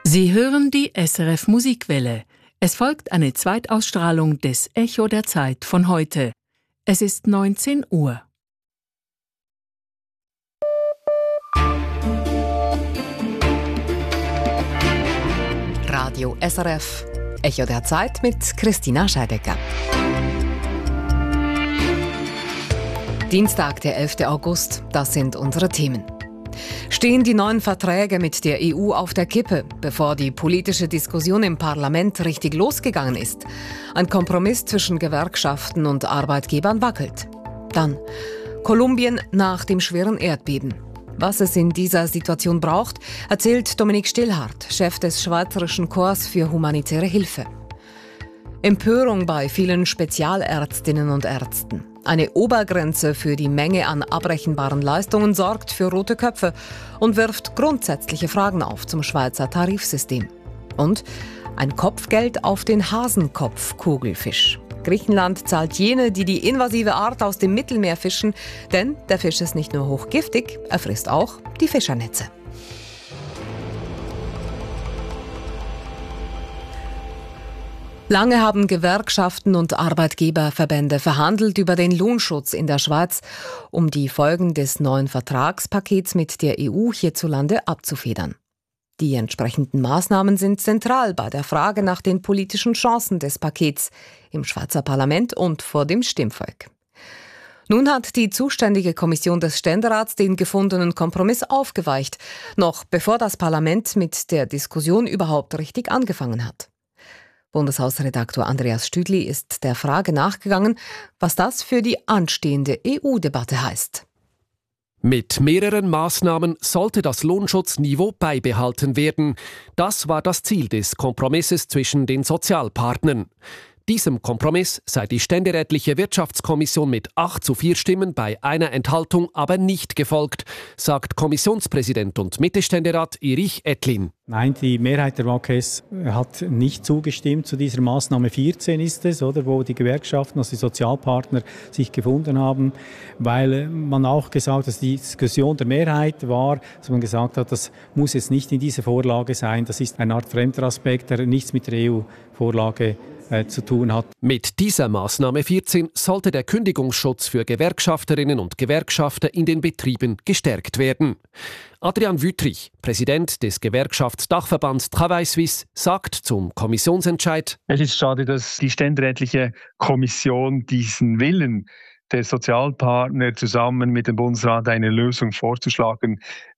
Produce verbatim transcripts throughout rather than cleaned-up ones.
Sie hören die S R F Musikwelle. Es folgt eine Zweitausstrahlung des Echo der Zeit von heute. Es ist neunzehn Uhr. Radio S R F, Echo der Zeit mit Christina Scheidecker. Dienstag, der elfter August, das sind unsere Themen. Stehen die neuen Verträge mit der E U auf der Kippe, bevor die politische Diskussion im Parlament richtig losgegangen ist? Ein Kompromiss zwischen Gewerkschaften und Arbeitgebern wackelt. Dann Kolumbien nach dem schweren Erdbeben. Was es in dieser Situation braucht, erzählt Dominik Stillhardt, Chef des Schweizerischen Korps für humanitäre Hilfe. Empörung bei vielen Spezialärztinnen und Ärzten. Eine Obergrenze für die Menge an abrechenbaren Leistungen sorgt für rote Köpfe und wirft grundsätzliche Fragen auf zum Schweizer Tarifsystem. Und ein Kopfgeld auf den Hasenkopf-Kugelfisch. Griechenland zahlt jene, die die invasive Art aus dem Mittelmeer fischen, denn der Fisch ist nicht nur hochgiftig, er frisst auch die Fischernetze. Lange haben Gewerkschaften und Arbeitgeberverbände verhandelt über den Lohnschutz in der Schweiz, um die Folgen des neuen Vertragspakets mit der E U hierzulande abzufedern. Die entsprechenden Maßnahmen sind zentral bei der Frage nach den politischen Chancen des Pakets im Schweizer Parlament und vor dem Stimmvolk. Nun hat die zuständige Kommission des Ständerats den gefundenen Kompromiss aufgeweicht, noch bevor das Parlament mit der Diskussion überhaupt richtig angefangen hat. Bundeshausredaktor Andreas Stüdli ist der Frage nachgegangen, was das für die anstehende E U-Debatte heißt. Mit mehreren Maßnahmen sollte das Lohnschutzniveau beibehalten werden. Das war das Ziel des Kompromisses zwischen den Sozialpartnern. Diesem Kompromiss sei die ständerätliche Wirtschaftskommission mit acht zu vier Stimmen bei einer Enthaltung aber nicht gefolgt, sagt Kommissionspräsident und Mitte-Ständerat Erich Ettlin. Nein, die Mehrheit der W A K S hat nicht zugestimmt zu dieser Maßnahme vierzehn ist es, oder, wo die Gewerkschaften, also die Sozialpartner, sich gefunden haben, weil man auch gesagt hat, dass die Diskussion der Mehrheit war, dass man gesagt hat, das muss jetzt nicht in dieser Vorlage sein, das ist eine Art fremder Aspekt, der nichts mit der E U-Vorlage äh, zu tun hat. Mit dieser Maßnahme vierzehn sollte der Kündigungsschutz für Gewerkschafterinnen und Gewerkschafter in den Betrieben gestärkt werden. Adrian Wüttrich, Präsident des Gewerkschaftsdachverbands Travail Suisse, sagt zum Kommissionsentscheid: Es ist schade, dass die ständerätliche Kommission diesen Willen der Sozialpartner zusammen mit dem Bundesrat eine Lösung vorzuschlagen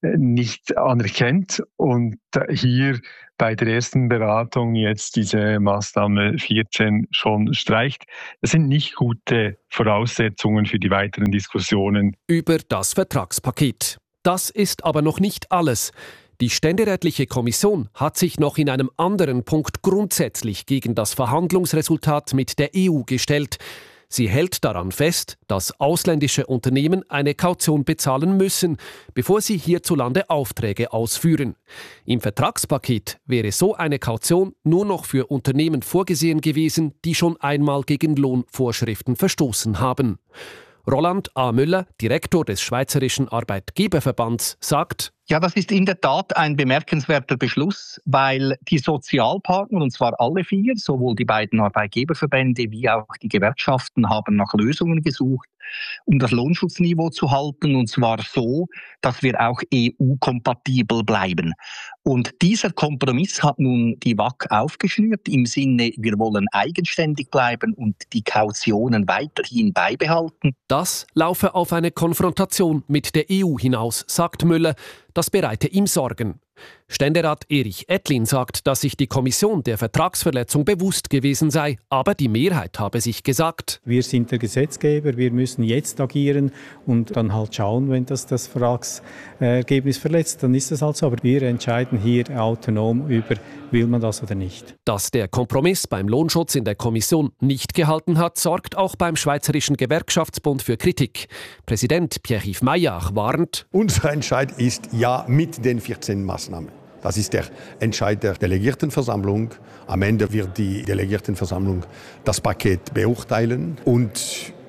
nicht anerkennt und hier bei der ersten Beratung jetzt diese Maßnahme vierzehn schon streicht. Das sind nicht gute Voraussetzungen für die weiteren Diskussionen über das Vertragspaket. Das ist aber noch nicht alles. Die ständerätliche Kommission hat sich noch in einem anderen Punkt grundsätzlich gegen das Verhandlungsresultat mit der E U gestellt. Sie hält daran fest, dass ausländische Unternehmen eine Kaution bezahlen müssen, bevor sie hierzulande Aufträge ausführen. Im Vertragspaket wäre so eine Kaution nur noch für Unternehmen vorgesehen gewesen, die schon einmal gegen Lohnvorschriften verstoßen haben. Roland A. Müller, Direktor des Schweizerischen Arbeitgeberverbands, sagt: Ja, das ist in der Tat ein bemerkenswerter Beschluss, weil die Sozialpartner, und zwar alle vier, sowohl die beiden Arbeitgeberverbände wie auch die Gewerkschaften, haben nach Lösungen gesucht, um das Lohnschutzniveau zu halten, und zwar so, dass wir auch E U-kompatibel bleiben. Und dieser Kompromiss hat nun die W A K aufgeschnürt im Sinne, wir wollen eigenständig bleiben und die Kautionen weiterhin beibehalten. Das laufe auf eine Konfrontation mit der E U hinaus, sagt Müller. Das bereite ihm Sorgen. Ständerat Erich Ettlin sagt, dass sich die Kommission der Vertragsverletzung bewusst gewesen sei, aber die Mehrheit habe sich gesagt: Wir sind der Gesetzgeber, wir müssen jetzt agieren und dann halt schauen, wenn das das Vertragsergebnis verletzt, dann ist das halt so. Aber wir entscheiden hier autonom über, will man das oder nicht. Dass der Kompromiss beim Lohnschutz in der Kommission nicht gehalten hat, sorgt auch beim Schweizerischen Gewerkschaftsbund für Kritik. Präsident Pierre-Yves Maillard warnt: Unser Entscheid ist ja mit den vierzehn Maßnahmen. Das ist der Entscheid der Delegiertenversammlung. Am Ende wird die Delegiertenversammlung das Paket beurteilen und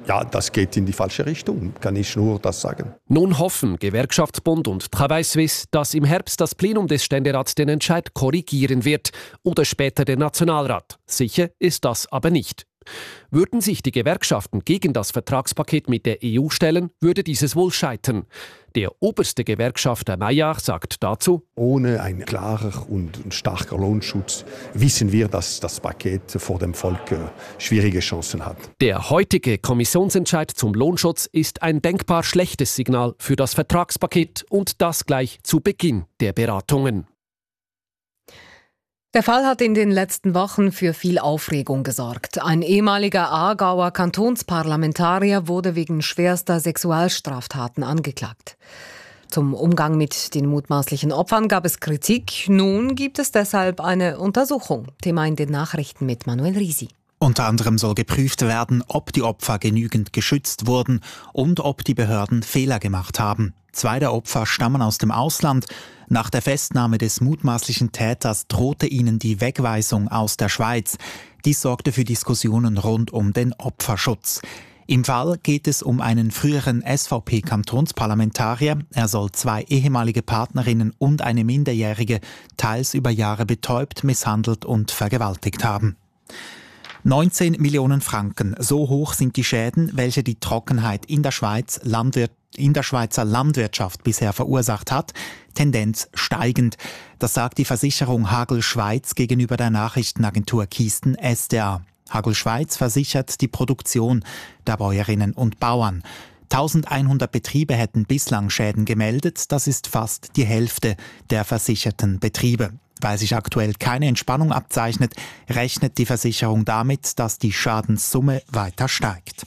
ja, das geht in die falsche Richtung, kann ich nur das sagen. Nun hoffen Gewerkschaftsbund und Travail Suisse, dass im Herbst das Plenum des Ständerats den Entscheid korrigieren wird oder später der Nationalrat. Sicher ist das aber nicht. Würden sich die Gewerkschaften gegen das Vertragspaket mit der E U stellen, würde dieses wohl scheitern. Der oberste Gewerkschafter Maillard sagt dazu: Ohne einen klaren und starken Lohnschutz wissen wir, dass das Paket vor dem Volk schwierige Chancen hat. Der heutige Kommissionsentscheid zum Lohnschutz ist ein denkbar schlechtes Signal für das Vertragspaket und das gleich zu Beginn der Beratungen. Der Fall hat in den letzten Wochen für viel Aufregung gesorgt. Ein ehemaliger Aargauer Kantonsparlamentarier wurde wegen schwerster Sexualstraftaten angeklagt. Zum Umgang mit den mutmaßlichen Opfern gab es Kritik. Nun gibt es deshalb eine Untersuchung. Thema in den Nachrichten mit Manuel Risi. Unter anderem soll geprüft werden, ob die Opfer genügend geschützt wurden und ob die Behörden Fehler gemacht haben. Zwei der Opfer stammen aus dem Ausland. Nach der Festnahme des mutmaßlichen Täters drohte ihnen die Wegweisung aus der Schweiz. Dies sorgte für Diskussionen rund um den Opferschutz. Im Fall geht es um einen früheren S V P-Kantonsparlamentarier. Er soll zwei ehemalige Partnerinnen und eine Minderjährige teils über Jahre betäubt, misshandelt und vergewaltigt haben. neunzehn Millionen Franken, so hoch sind die Schäden, welche die Trockenheit in der Schweiz Landwirt in der Schweizer Landwirtschaft bisher verursacht hat, Tendenz steigend. Das sagt die Versicherung Hagel Schweiz gegenüber der Nachrichtenagentur Kisten S D A. Hagel Schweiz versichert die Produktion der Bäuerinnen und Bauern. eintausendeinhundert Betriebe hätten bislang Schäden gemeldet, das ist fast die Hälfte der versicherten Betriebe. Weil sich aktuell keine Entspannung abzeichnet, rechnet die Versicherung damit, dass die Schadenssumme weiter steigt.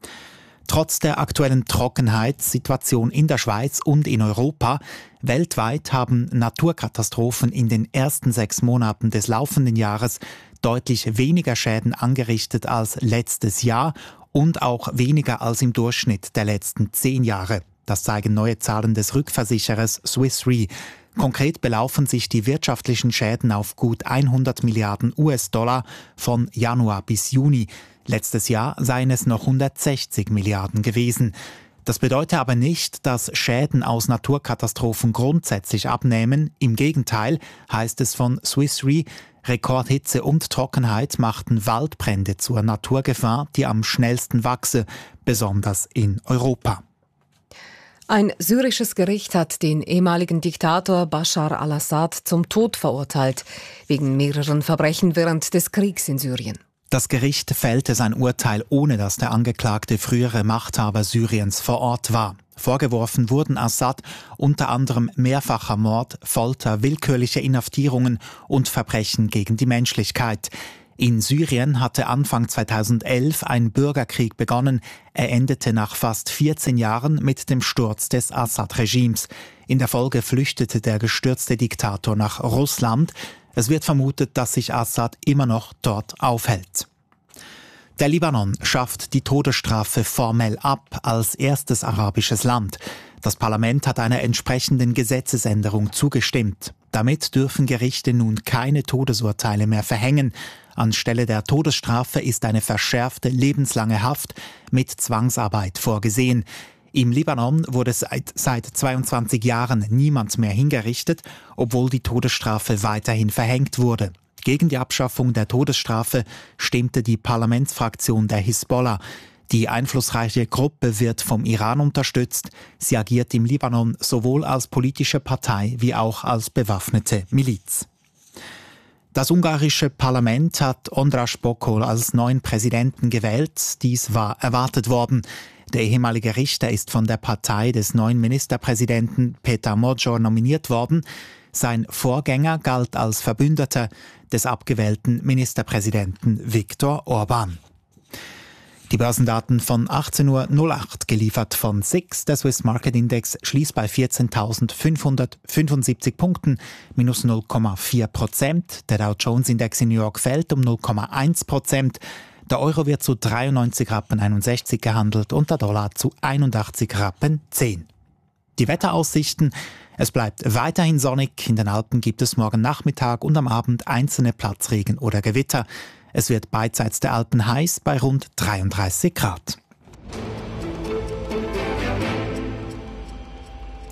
Trotz der aktuellen Trockenheitssituation in der Schweiz und in Europa, weltweit haben Naturkatastrophen in den ersten sechs Monaten des laufenden Jahres deutlich weniger Schäden angerichtet als letztes Jahr und auch weniger als im Durchschnitt der letzten zehn Jahre. Das zeigen neue Zahlen des Rückversicherers Swiss Re. Konkret belaufen sich die wirtschaftlichen Schäden auf gut hundert Milliarden U S-Dollar von Januar bis Juni. Letztes Jahr seien es noch hundertsechzig Milliarden gewesen. Das bedeutet aber nicht, dass Schäden aus Naturkatastrophen grundsätzlich abnehmen. Im Gegenteil heißt es von Swiss Re, Rekordhitze und Trockenheit machten Waldbrände zur Naturgefahr, die am schnellsten wachse, besonders in Europa. Ein syrisches Gericht hat den ehemaligen Diktator Bashar al-Assad zum Tod verurteilt, wegen mehreren Verbrechen während des Kriegs in Syrien. Das Gericht fällte sein Urteil, ohne dass der Angeklagte frühere Machthaber Syriens vor Ort war. Vorgeworfen wurden Assad unter anderem mehrfacher Mord, Folter, willkürliche Inhaftierungen und Verbrechen gegen die Menschlichkeit. In Syrien hatte Anfang zweitausendelf ein Bürgerkrieg begonnen. Er endete nach fast vierzehn Jahren mit dem Sturz des Assad-Regimes. In der Folge flüchtete der gestürzte Diktator nach Russland. Es wird vermutet, dass sich Assad immer noch dort aufhält. Der Libanon schafft die Todesstrafe formell ab als erstes arabisches Land. Das Parlament hat einer entsprechenden Gesetzesänderung zugestimmt. Damit dürfen Gerichte nun keine Todesurteile mehr verhängen. Anstelle der Todesstrafe ist eine verschärfte lebenslange Haft mit Zwangsarbeit vorgesehen. Im Libanon wurde seit, seit zweiundzwanzig Jahren niemand mehr hingerichtet, obwohl die Todesstrafe weiterhin verhängt wurde. Gegen die Abschaffung der Todesstrafe stimmte die Parlamentsfraktion der Hisbollah. Die einflussreiche Gruppe wird vom Iran unterstützt. Sie agiert im Libanon sowohl als politische Partei wie auch als bewaffnete Miliz. Das ungarische Parlament hat András Bokor als neuen Präsidenten gewählt. Dies war erwartet worden. Der ehemalige Richter ist von der Partei des neuen Ministerpräsidenten Peter Magyar nominiert worden. Sein Vorgänger galt als Verbündeter des abgewählten Ministerpräsidenten Viktor Orbán. Die Börsendaten von achtzehn Uhr null acht, geliefert von S I X. Der Swiss Market Index schließt bei vierzehntausendfünfhundertfünfundsiebzig Punkten, minus null Komma vier Prozent. Der Dow Jones Index in New York fällt um null Komma eins Prozent. Der Euro wird zu dreiundneunzig Rappen einundsechzig gehandelt und der Dollar zu einundachtzig Rappen zehn. Die Wetteraussichten: Es bleibt weiterhin sonnig. In den Alpen gibt es morgen Nachmittag und am Abend einzelne Platzregen oder Gewitter. Es wird beidseits der Alpen heiß bei rund dreiunddreißig Grad.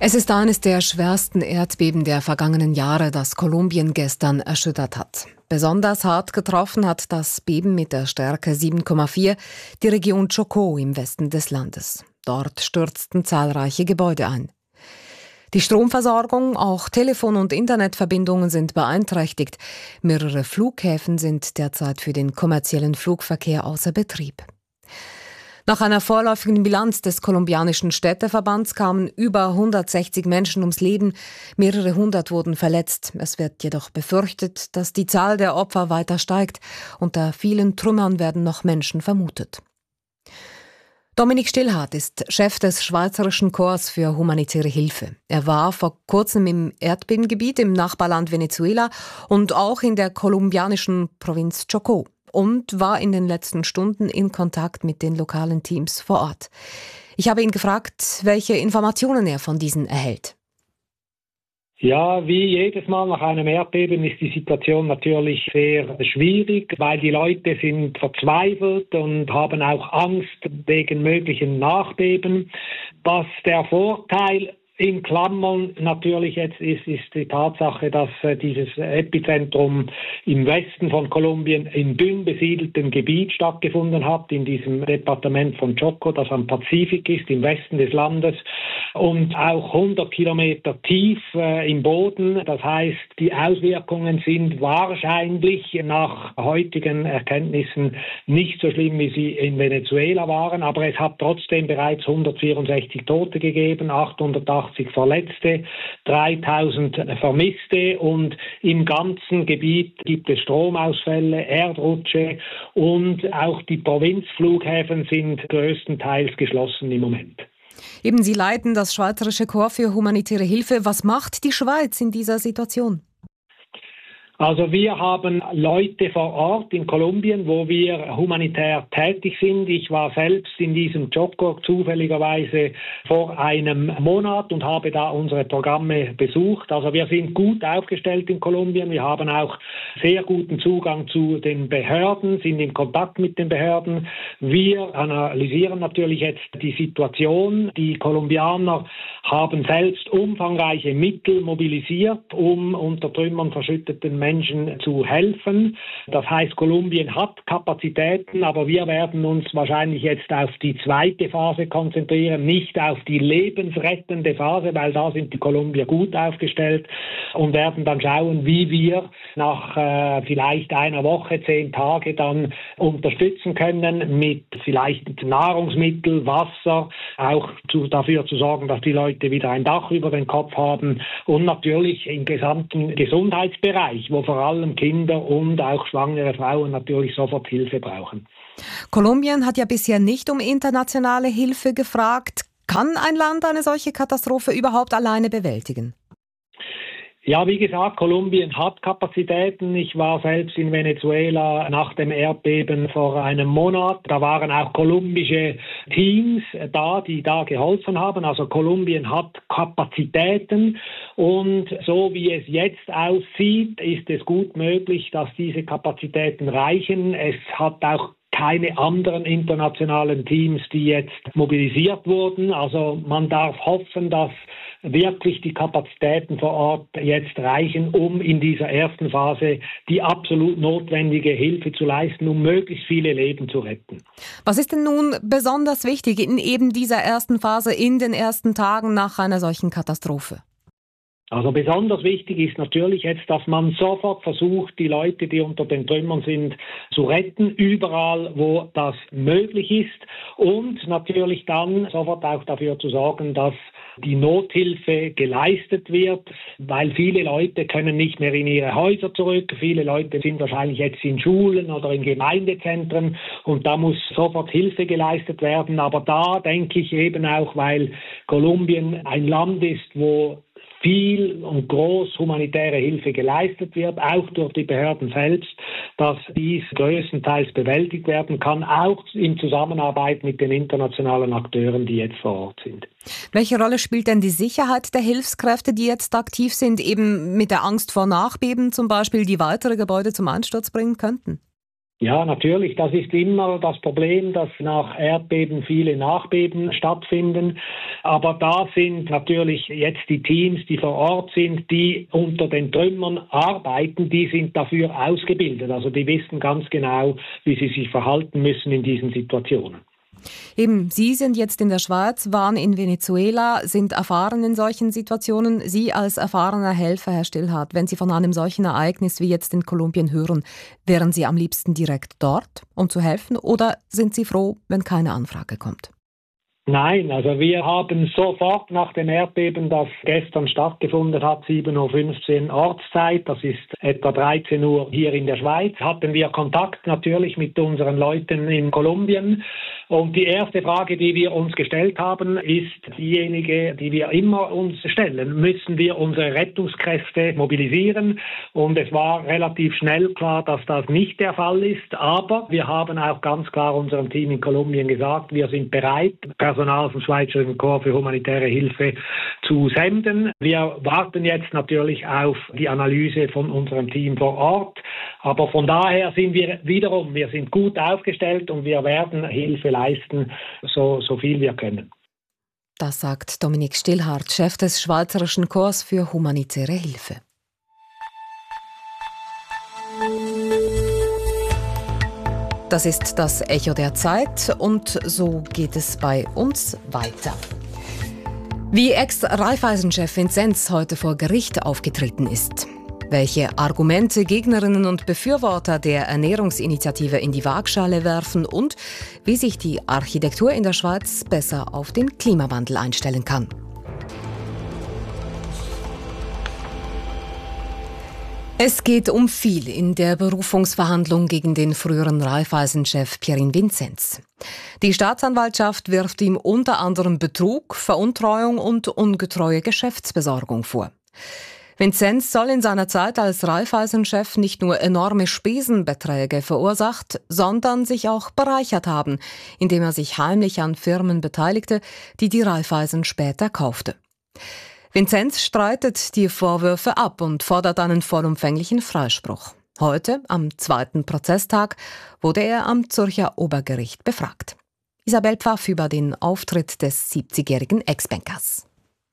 Es ist eines der schwersten Erdbeben der vergangenen Jahre, das Kolumbien gestern erschüttert hat. Besonders hart getroffen hat das Beben mit der Stärke sieben Komma vier die Region Chocó im Westen des Landes. Dort stürzten zahlreiche Gebäude ein. Die Stromversorgung, auch Telefon- und Internetverbindungen sind beeinträchtigt. Mehrere Flughäfen sind derzeit für den kommerziellen Flugverkehr außer Betrieb. Nach einer vorläufigen Bilanz des kolumbianischen Städteverbands kamen über hundertsechzig Menschen ums Leben, mehrere hundert wurden verletzt. Es wird jedoch befürchtet, dass die Zahl der Opfer weiter steigt. Unter vielen Trümmern werden noch Menschen vermutet. Dominik Stillhardt ist Chef des Schweizerischen Korps für humanitäre Hilfe. Er war vor kurzem im Erdbebengebiet im Nachbarland Venezuela und auch in der kolumbianischen Provinz Chocó und war in den letzten Stunden in Kontakt mit den lokalen Teams vor Ort. Ich habe ihn gefragt, welche Informationen er von diesen erhält. Ja, wie jedes Mal nach einem Erdbeben ist die Situation natürlich sehr schwierig, weil die Leute sind verzweifelt und haben auch Angst wegen möglichen Nachbeben. Was der Vorteil in Klammern natürlich jetzt ist, ist die Tatsache, dass äh, dieses Epizentrum im Westen von Kolumbien in dünn besiedeltem Gebiet stattgefunden hat, in diesem Departement von Chocó, das am Pazifik ist, im Westen des Landes und auch hundert Kilometer tief äh, im Boden. Das heißt, die Auswirkungen sind wahrscheinlich nach heutigen Erkenntnissen nicht so schlimm, wie sie in Venezuela waren, aber es hat trotzdem bereits hundertvierundsechzig Tote gegeben, achthundertachtzig Verletzte, dreitausend Vermisste und im ganzen Gebiet gibt es Stromausfälle, Erdrutsche und auch die Provinzflughäfen sind größtenteils geschlossen im Moment. Eben, Sie leiten das Schweizerische Korps für humanitäre Hilfe. Was macht die Schweiz in dieser Situation? Also wir haben Leute vor Ort in Kolumbien, wo wir humanitär tätig sind. Ich war selbst in diesem Chocó zufälligerweise vor einem Monat und habe da unsere Programme besucht. Also wir sind gut aufgestellt in Kolumbien. Wir haben auch sehr guten Zugang zu den Behörden, sind in Kontakt mit den Behörden. Wir analysieren natürlich jetzt die Situation. Die Kolumbianer haben selbst umfangreiche Mittel mobilisiert, um unter Trümmern verschütteten Menschen zu helfen. Das heißt, Kolumbien hat Kapazitäten, aber wir werden uns wahrscheinlich jetzt auf die zweite Phase konzentrieren, nicht auf die lebensrettende Phase, weil da sind die Kolumbier gut aufgestellt und werden dann schauen, wie wir nach äh, vielleicht einer Woche, zehn Tage dann unterstützen können mit vielleicht Nahrungsmittel, Wasser, auch zu, dafür zu sorgen, dass die Leute wieder ein Dach über den Kopf haben und natürlich im gesamten Gesundheitsbereich, wo vor allem Kinder und auch schwangere Frauen natürlich sofort Hilfe brauchen. Kolumbien hat ja bisher nicht um internationale Hilfe gefragt. Kann ein Land eine solche Katastrophe überhaupt alleine bewältigen? Ja, wie gesagt, Kolumbien hat Kapazitäten. Ich war selbst in Venezuela nach dem Erdbeben vor einem Monat. Da waren auch kolumbische Teams da, die da geholfen haben. Also Kolumbien hat Kapazitäten und so wie es jetzt aussieht, ist es gut möglich, dass diese Kapazitäten reichen. Es hat auch keine anderen internationalen Teams, die jetzt mobilisiert wurden. Also man darf hoffen, dass wirklich die Kapazitäten vor Ort jetzt reichen, um in dieser ersten Phase die absolut notwendige Hilfe zu leisten, um möglichst viele Leben zu retten. Was ist denn nun besonders wichtig in eben dieser ersten Phase, in den ersten Tagen nach einer solchen Katastrophe? Also besonders wichtig ist natürlich jetzt, dass man sofort versucht, die Leute, die unter den Trümmern sind, zu retten, überall, wo das möglich ist. Und natürlich dann sofort auch dafür zu sorgen, dass die Nothilfe geleistet wird, weil viele Leute können nicht mehr in ihre Häuser zurück. Viele Leute sind wahrscheinlich jetzt in Schulen oder in Gemeindezentren und da muss sofort Hilfe geleistet werden. Aber da denke ich eben auch, weil Kolumbien ein Land ist, wo viel und groß humanitäre Hilfe geleistet wird, auch durch die Behörden selbst, dass dies größtenteils bewältigt werden kann, auch in Zusammenarbeit mit den internationalen Akteuren, die jetzt vor Ort sind. Welche Rolle spielt denn die Sicherheit der Hilfskräfte, die jetzt aktiv sind, eben mit der Angst vor Nachbeben zum Beispiel, die weitere Gebäude zum Einsturz bringen könnten? Ja, natürlich. Das ist immer das Problem, dass nach Erdbeben viele Nachbeben stattfinden. Aber da sind natürlich jetzt die Teams, die vor Ort sind, die unter den Trümmern arbeiten, die sind dafür ausgebildet. Also die wissen ganz genau, wie sie sich verhalten müssen in diesen Situationen. Eben, Sie sind jetzt in der Schweiz, waren in Venezuela, sind erfahren in solchen Situationen. Sie als erfahrener Helfer, Herr Stillhardt, wenn Sie von einem solchen Ereignis wie jetzt in Kolumbien hören, wären Sie am liebsten direkt dort, um zu helfen, oder sind Sie froh, wenn keine Anfrage kommt? Nein, also wir haben sofort nach dem Erdbeben, das gestern stattgefunden hat, sieben Uhr fünfzehn Ortszeit, das ist etwa dreizehn Uhr hier in der Schweiz, hatten wir Kontakt natürlich mit unseren Leuten in Kolumbien. Und die erste Frage, die wir uns gestellt haben, ist diejenige, die wir immer uns stellen. Müssen wir unsere Rettungskräfte mobilisieren? Und es war relativ schnell klar, dass das nicht der Fall ist. Aber wir haben auch ganz klar unserem Team in Kolumbien gesagt, wir sind bereit, Personal vom Schweizerischen Korps für humanitäre Hilfe zu senden. Wir warten jetzt natürlich auf die Analyse von unserem Team vor Ort. Aber von daher sind wir wiederum, wir sind gut aufgestellt und wir werden Hilfe leisten, so, so viel wir können. Das sagt Dominik Stillhardt, Chef des Schweizerischen Korps für humanitäre Hilfe. Das ist das Echo der Zeit und so geht es bei uns weiter. Wie Ex-Raiffeisen-Chef Vinzenz heute vor Gericht aufgetreten ist, welche Argumente Gegnerinnen und Befürworter der Ernährungsinitiative in die Waagschale werfen und wie sich die Architektur in der Schweiz besser auf den Klimawandel einstellen kann. Es geht um viel in der Berufungsverhandlung gegen den früheren Raiffeisen-Chef Pierin Vinzenz. Die Staatsanwaltschaft wirft ihm unter anderem Betrug, Veruntreuung und ungetreue Geschäftsbesorgung vor. Vinzenz soll in seiner Zeit als Raiffeisen-Chef nicht nur enorme Spesenbeträge verursacht, sondern sich auch bereichert haben, indem er sich heimlich an Firmen beteiligte, die die Raiffeisen später kaufte. Vinzenz streitet die Vorwürfe ab und fordert einen vollumfänglichen Freispruch. Heute, am zweiten Prozesstag, wurde er am Zürcher Obergericht befragt. Isabel Pfaff über den Auftritt des siebzigjährigen Ex-Bankers.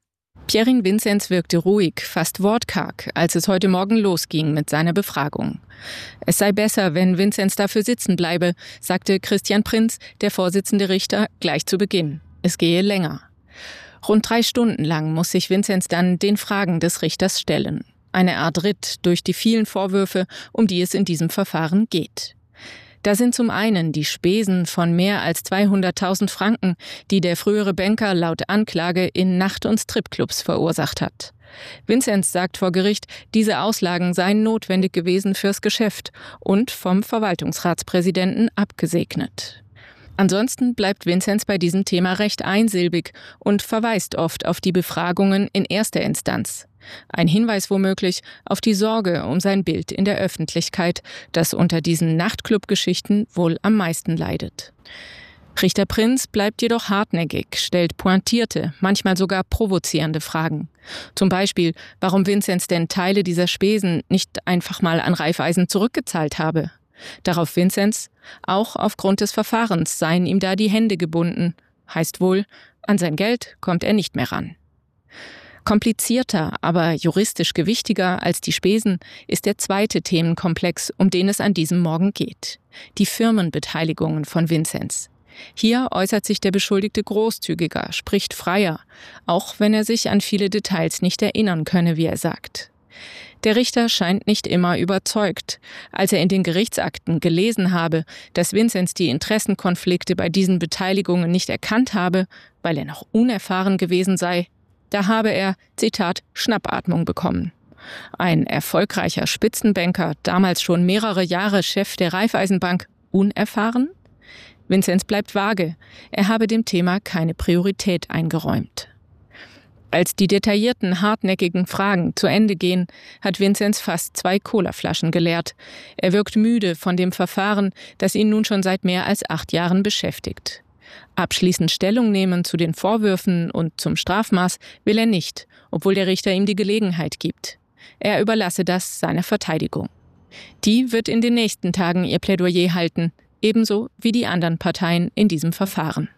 Pierin Vinzenz wirkte ruhig, fast wortkarg, als es heute Morgen losging mit seiner Befragung. Es sei besser, wenn Vinzenz dafür sitzen bleibe, sagte Christian Prinz, der Vorsitzende Richter, gleich zu Beginn. Es gehe länger. Rund drei Stunden lang muss sich Vinzenz dann den Fragen des Richters stellen. Eine Art Ritt durch die vielen Vorwürfe, um die es in diesem Verfahren geht. Da sind zum einen die Spesen von mehr als zweihunderttausend Franken, die der frühere Banker laut Anklage in Nacht- und Stripclubs verursacht hat. Vinzenz sagt vor Gericht, diese Auslagen seien notwendig gewesen fürs Geschäft und vom Verwaltungsratspräsidenten abgesegnet. Ansonsten bleibt Vinzenz bei diesem Thema recht einsilbig und verweist oft auf die Befragungen in erster Instanz. Ein Hinweis womöglich auf die Sorge um sein Bild in der Öffentlichkeit, das unter diesen Nachtclub-Geschichten wohl am meisten leidet. Richter Prinz bleibt jedoch hartnäckig, stellt pointierte, manchmal sogar provozierende Fragen. Zum Beispiel, warum Vinzenz denn Teile dieser Spesen nicht einfach mal an Raiffeisen zurückgezahlt habe. Darauf Vinzenz, auch aufgrund des Verfahrens seien ihm da die Hände gebunden. Heißt wohl, an sein Geld kommt er nicht mehr ran. Komplizierter, aber juristisch gewichtiger als die Spesen ist der zweite Themenkomplex, um den es an diesem Morgen geht. Die Firmenbeteiligungen von Vinzenz. Hier äußert sich der Beschuldigte großzügiger, spricht freier, auch wenn er sich an viele Details nicht erinnern könne, wie er sagt. Der Richter scheint nicht immer überzeugt. Als er in den Gerichtsakten gelesen habe, dass Vinzenz die Interessenkonflikte bei diesen Beteiligungen nicht erkannt habe, weil er noch unerfahren gewesen sei, da habe er, Zitat, Schnappatmung bekommen. Ein erfolgreicher Spitzenbanker, damals schon mehrere Jahre Chef der Raiffeisenbank, unerfahren? Vinzenz bleibt vage. Er habe dem Thema keine Priorität eingeräumt. Als die detaillierten, hartnäckigen Fragen zu Ende gehen, hat Vinzenz fast zwei Colaflaschen geleert. Er wirkt müde von dem Verfahren, das ihn nun schon seit mehr als acht Jahren beschäftigt. Abschließend Stellung nehmen zu den Vorwürfen und zum Strafmaß will er nicht, obwohl der Richter ihm die Gelegenheit gibt. Er überlasse das seiner Verteidigung. Die wird in den nächsten Tagen ihr Plädoyer halten, ebenso wie die anderen Parteien in diesem Verfahren.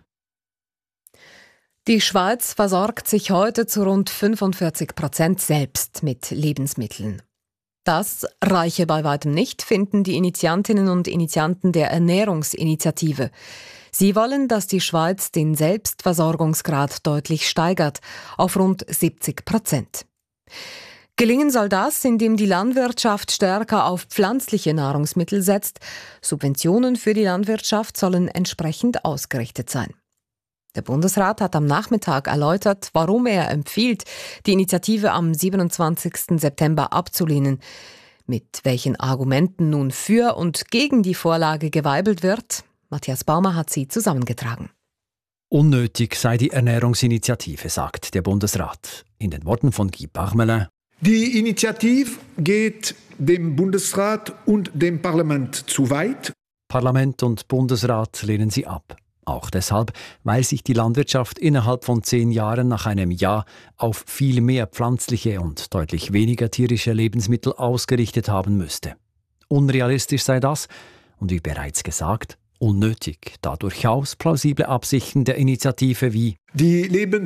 Die Schweiz versorgt sich heute zu rund fünfundvierzig Prozent selbst mit Lebensmitteln. Das reiche bei weitem nicht, finden die Initiantinnen und Initianten der Ernährungsinitiative. Sie wollen, dass die Schweiz den Selbstversorgungsgrad deutlich steigert, auf rund siebzig Prozent. Gelingen soll das, indem die Landwirtschaft stärker auf pflanzliche Nahrungsmittel setzt. Subventionen für die Landwirtschaft sollen entsprechend ausgerichtet sein. Der Bundesrat hat am Nachmittag erläutert, warum er empfiehlt, die Initiative am siebenundzwanzigsten September abzulehnen. Mit welchen Argumenten nun für und gegen die Vorlage geweibelt wird, Matthias Baumer hat sie zusammengetragen. Unnötig sei die Ernährungsinitiative, sagt der Bundesrat. In den Worten von Guy Parmelin: Die Initiative geht dem Bundesrat und dem Parlament zu weit. Parlament und Bundesrat lehnen sie ab. Auch deshalb, weil sich die Landwirtschaft innerhalb von zehn Jahren nach einem Ja auf viel mehr pflanzliche und deutlich weniger tierische Lebensmittel ausgerichtet haben müsste. Unrealistisch sei das und wie bereits gesagt, unnötig, da durchaus plausible Absichten der Initiative wie die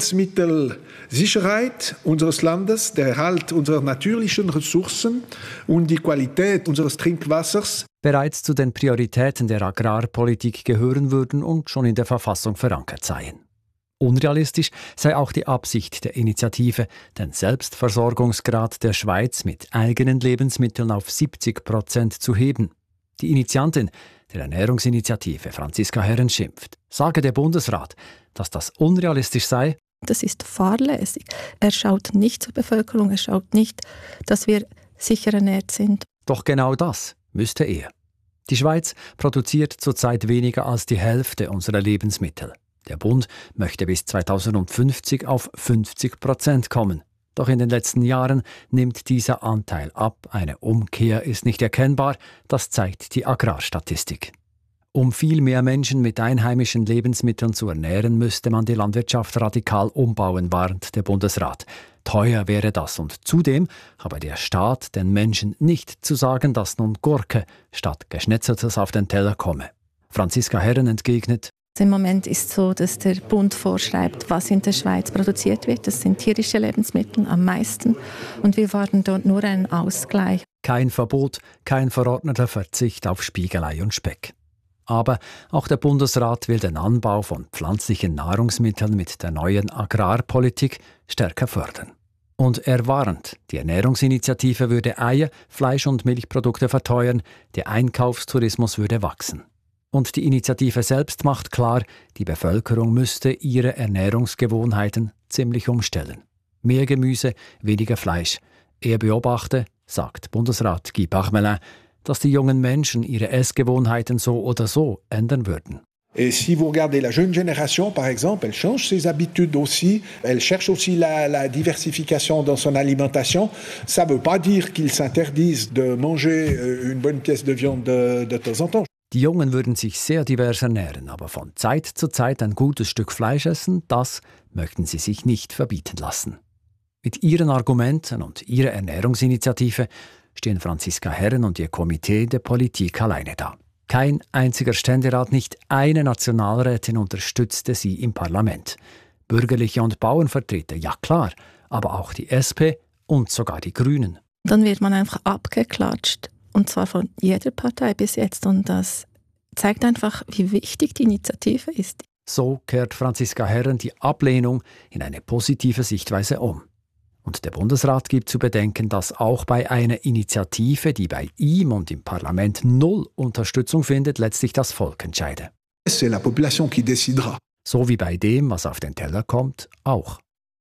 Lebensmittelsicherheit unseres Landes, der Erhalt unserer natürlichen Ressourcen und die Qualität unseres Trinkwassers bereits zu den Prioritäten der Agrarpolitik gehören würden und schon in der Verfassung verankert seien. Unrealistisch sei auch die Absicht der Initiative, den Selbstversorgungsgrad der Schweiz mit eigenen Lebensmitteln auf siebzig Prozent zu heben. Die Initiantin der Ernährungsinitiative, Franziska Herren, schimpft. Sage der Bundesrat, dass das unrealistisch sei. Das ist fahrlässig. Er schaut nicht zur Bevölkerung, er schaut nicht, dass wir sicher ernährt sind. Doch genau das müsste er. Die Schweiz produziert zurzeit weniger als die Hälfte unserer Lebensmittel. Der Bund möchte bis zweitausendfünfzig auf fünfzig Prozent kommen. Doch in den letzten Jahren nimmt dieser Anteil ab. Eine Umkehr ist nicht erkennbar, das zeigt die Agrarstatistik. Um viel mehr Menschen mit einheimischen Lebensmitteln zu ernähren, müsste man die Landwirtschaft radikal umbauen, warnt der Bundesrat. Teuer wäre das und zudem habe der Staat den Menschen nicht zu sagen, dass nun Gurke statt Geschnetzeltes auf den Teller komme. Franziska Herren entgegnet: Im Moment ist es so, dass der Bund vorschreibt, was in der Schweiz produziert wird. Das sind tierische Lebensmittel am meisten. Und wir fordern dort nur einen Ausgleich. Kein Verbot, kein verordneter Verzicht auf Spiegelei und Speck. Aber auch der Bundesrat will den Anbau von pflanzlichen Nahrungsmitteln mit der neuen Agrarpolitik stärker fördern. Und er warnt, die Ernährungsinitiative würde Eier, Fleisch- und Milchprodukte verteuern, der Einkaufstourismus würde wachsen. Und die Initiative selbst macht klar, die Bevölkerung müsste ihre Ernährungsgewohnheiten ziemlich umstellen. Mehr Gemüse, weniger Fleisch. Er beobachte, sagt Bundesrat Guy Parmelin, dass die jungen Menschen ihre Essgewohnheiten so oder so ändern würden. Et si vous regardez la jeune génération, par exemple, elle change ses habitudes aussi. Elle cherche aussi la, la diversification dans son alimentation. Ça ne veut pas dire qu'ils s'interdisent de manger une bonne pièce de viande de, de temps en temps. Die Jungen würden sich sehr divers ernähren, aber von Zeit zu Zeit ein gutes Stück Fleisch essen, das möchten sie sich nicht verbieten lassen. Mit ihren Argumenten und ihrer Ernährungsinitiative stehen Franziska Herren und ihr Komitee der Politik alleine da. Kein einziger Ständerat, nicht eine Nationalrätin unterstützte sie im Parlament. Bürgerliche und Bauernvertreter, ja klar, aber auch die S P und sogar die Grünen. Dann wird man einfach abgeklatscht. Und zwar von jeder Partei bis jetzt. Und das zeigt einfach, wie wichtig die Initiative ist. So kehrt Franziska Herren die Ablehnung in eine positive Sichtweise um. Und der Bundesrat gibt zu bedenken, dass auch bei einer Initiative, die bei ihm und im Parlament null Unterstützung findet, letztlich das Volk entscheide. C'est la population qui décidera. So wie bei dem, was auf den Teller kommt, auch.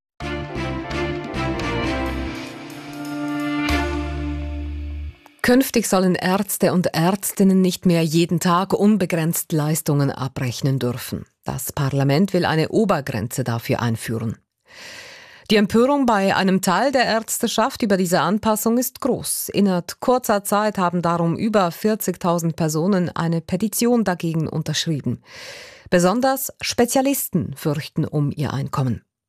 Künftig sollen Ärzte und Ärztinnen nicht mehr jeden Tag unbegrenzt Leistungen abrechnen dürfen. Das Parlament will eine Obergrenze dafür einführen. Die Empörung bei einem Teil der Ärzteschaft über diese Anpassung ist groß. Innerhalb kurzer Zeit haben darum über vierzigtausend Personen eine Petition dagegen unterschrieben. Besonders Spezialisten fürchten um ihr Einkommen.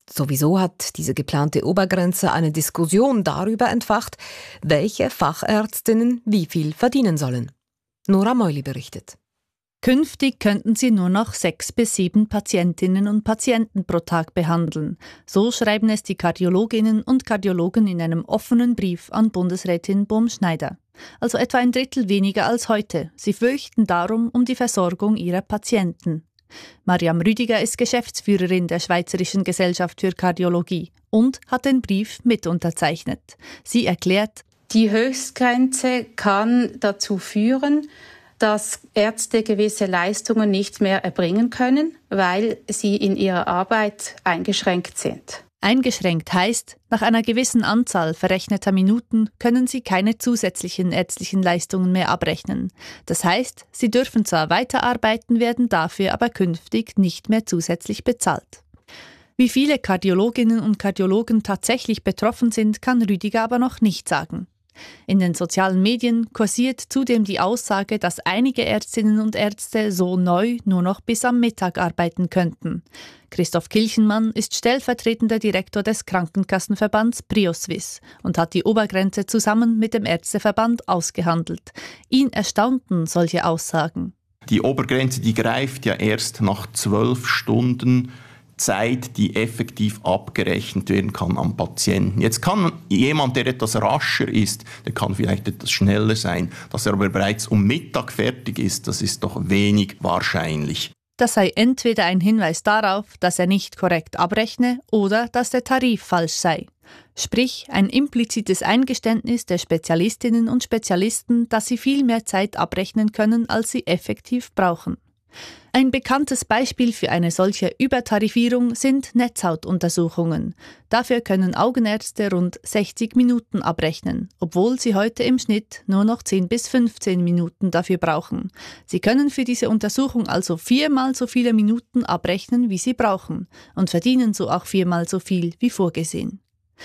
Sowieso hat diese geplante Obergrenze eine Diskussion darüber entfacht, welche Fachärztinnen wie viel verdienen sollen. Nora Meuli berichtet. Künftig könnten sie nur noch sechs bis sieben Patientinnen und Patienten pro Tag behandeln. So schreiben es die Kardiologinnen und Kardiologen in einem offenen Brief an Bundesrätin Bohm-Schneider. Also etwa ein Drittel weniger als heute. Sie fürchten darum um die Versorgung ihrer Patienten. Mariam Rüdiger ist Geschäftsführerin der Schweizerischen Gesellschaft für Kardiologie und hat den Brief mitunterzeichnet. Sie erklärt: Die Höchstgrenze kann dazu führen, dass Ärzte gewisse Leistungen nicht mehr erbringen können, weil sie in ihrer Arbeit eingeschränkt sind. Eingeschränkt heißt, nach einer gewissen Anzahl verrechneter Minuten können sie keine zusätzlichen ärztlichen Leistungen mehr abrechnen. Das heißt, sie dürfen zwar weiterarbeiten, werden dafür aber künftig nicht mehr zusätzlich bezahlt. Wie viele Kardiologinnen und Kardiologen tatsächlich betroffen sind, kann Rüdiger aber noch nicht sagen. In den sozialen Medien kursiert zudem die Aussage, dass einige Ärztinnen und Ärzte so neu nur noch bis am Mittag arbeiten könnten. Christoph Kilchenmann ist stellvertretender Direktor des Krankenkassenverbands PrioSwiss und hat die Obergrenze zusammen mit dem Ärzteverband ausgehandelt. Ihn erstaunten solche Aussagen. Die Obergrenze, die greift ja erst nach zwölf Stunden Zeit, die effektiv abgerechnet werden kann am Patienten. Jetzt kann jemand, der etwas rascher ist, der kann vielleicht etwas schneller sein. Dass er aber bereits um Mittag fertig ist, das ist doch wenig wahrscheinlich. Das sei entweder ein Hinweis darauf, dass er nicht korrekt abrechne oder dass der Tarif falsch sei. Sprich, ein implizites Eingeständnis der Spezialistinnen und Spezialisten, dass sie viel mehr Zeit abrechnen können, als sie effektiv brauchen. Ein bekanntes Beispiel für eine solche Übertarifierung sind Netzhautuntersuchungen. Dafür können Augenärzte rund sechzig Minuten abrechnen, obwohl sie heute im Schnitt nur noch zehn bis fünfzehn Minuten dafür brauchen. Sie können für diese Untersuchung also viermal so viele Minuten abrechnen, wie sie brauchen, und verdienen so auch viermal so viel wie vorgesehen.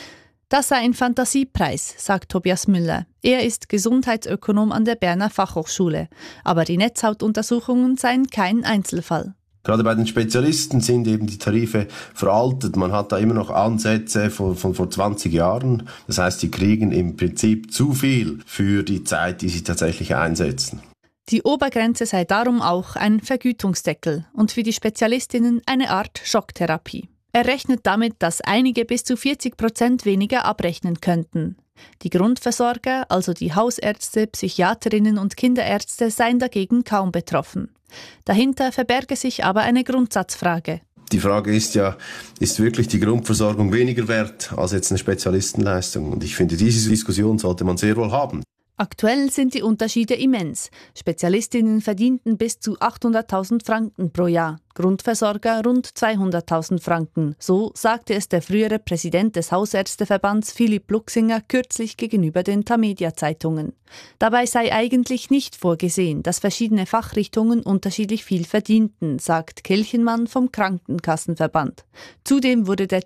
Das sei ein Fantasiepreis, sagt Tobias Müller. Er ist Gesundheitsökonom an der Berner Fachhochschule. Aber die Netzhautuntersuchungen seien kein Einzelfall. Gerade bei den Spezialisten sind eben die Tarife veraltet. Man hat da immer noch Ansätze von, von vor zwanzig Jahren. Das heißt, sie kriegen im Prinzip zu viel für die Zeit, die sie tatsächlich einsetzen. Die Obergrenze sei darum auch ein Vergütungsdeckel und für die Spezialistinnen eine Art Schocktherapie. Er rechnet damit, dass einige bis zu vierzig Prozent weniger abrechnen könnten. Die Grundversorger, also die Hausärzte, Psychiaterinnen und Kinderärzte, seien dagegen kaum betroffen. Dahinter verberge sich aber eine Grundsatzfrage. Die Frage ist ja, ist wirklich die Grundversorgung weniger wert als jetzt eine Spezialistenleistung? Und ich finde, diese Diskussion sollte man sehr wohl haben. Aktuell sind die Unterschiede immens. Spezialistinnen verdienten bis zu achthunderttausend Franken pro Jahr, Grundversorger rund zweihunderttausend Franken. So sagte es der frühere Präsident des Hausärzteverbands Philipp Luchsinger kürzlich gegenüber den Tamedia-Zeitungen. Dabei sei eigentlich nicht vorgesehen, dass verschiedene Fachrichtungen unterschiedlich viel verdienten, sagt Kilchenmann vom Krankenkassenverband. Zudem wurde der